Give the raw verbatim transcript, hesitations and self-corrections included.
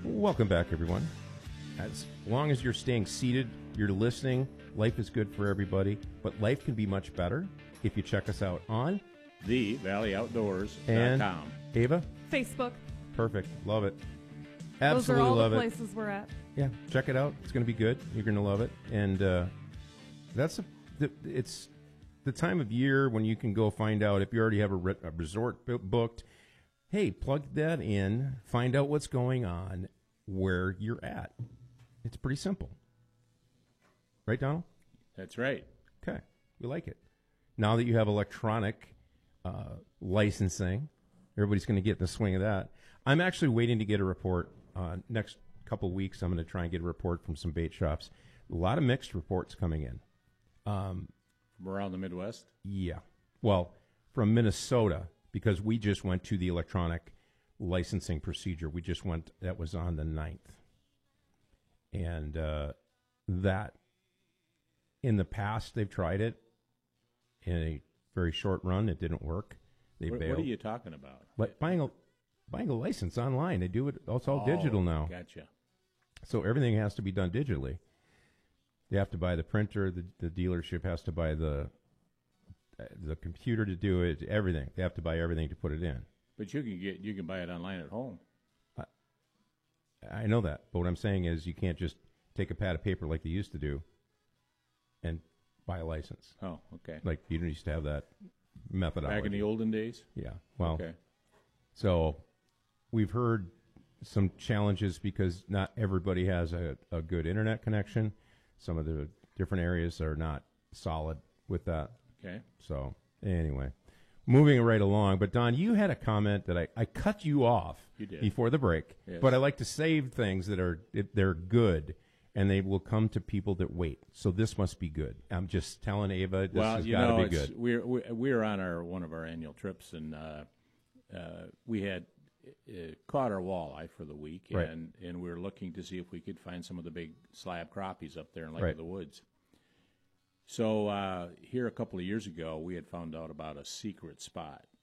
Welcome back, everyone. As long as you're staying seated, you're listening, life is good for everybody, but life can be much better if you check us out on the valley outdoors dot com. And Ava? Facebook. Perfect. Love it. Those are Absolutely all love the it. places we're at. Yeah, check it out. It's going to be good. You're going to love it. And uh, that's a, it's the time of year when you can go find out if you already have a, re- a resort bu- booked. Hey, plug that in. Find out what's going on where you're at. It's pretty simple. Right, Donald? That's right. Okay. We like it. Now that you have electronic uh, licensing, everybody's going to get in the swing of that. I'm actually waiting to get a report. Uh, next couple weeks, I'm going to try and get a report from some bait shops. A lot of mixed reports coming in. Um, From around the Midwest? Yeah. Well, from Minnesota, because we just went to the electronic licensing procedure. We just went, that was on the ninth. And uh, that, in the past, they've tried it in a very short run. It didn't work. They What, bailed. what are you talking about? Like buying a buying a license online. They do it. It's all Oh, digital now. Gotcha. So everything has to be done digitally. They have to buy the printer. The, the dealership has to buy the uh, the computer to do it. Everything. They have to buy everything to put it in. But you can get you can buy it online at home. I know that, but what I'm saying is you can't just take a pad of paper like they used to do and buy a license. Oh, okay. Like you used to have that methodology. Back in the olden days? Yeah. Well, Okay. so we've heard some challenges because not everybody has a, a good internet connection. Some of the different areas are not solid with that. Okay. So anyway, moving right along. But Don, you had a comment that I, I cut you off You did. before the break. Yes. But I like to save things that are it, they're good, and they will come to people that wait. So this must be good. I'm just telling Ava this well, has you got to know, be it's, good. we're we're we're on our one of our annual trips, and uh, uh, we had uh, caught our walleye for the week, Right. and and we were looking to see if we could find some of the big slab crappies up there in Lake Right. of the Woods. So uh, here a couple of years ago, we had found out about a secret spot